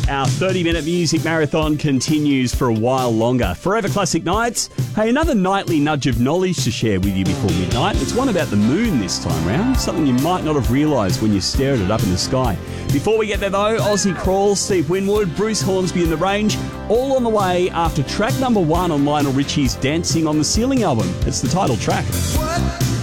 Our 30-minute music marathon continues for a while longer. Forever Classic Nights. Hey, another nightly nudge of knowledge to share with you before midnight. It's one about the moon this time round, something you might not have realised when you stare at it up in the sky. Before we get there though, Aussie Crawl, Steve Winwood, Bruce Hornsby in the Range, all on the way after track number 1 on Lionel Richie's Dancing on the Ceiling album. It's the title track.